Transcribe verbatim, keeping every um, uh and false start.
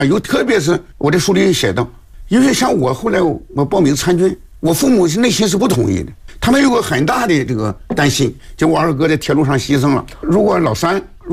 啊，有特别是我的书里写到，因为像我后来我报名参军，我父母内心是不同意的，他们有个很大的这个担心，就我二哥在铁路上牺牲了，如果老三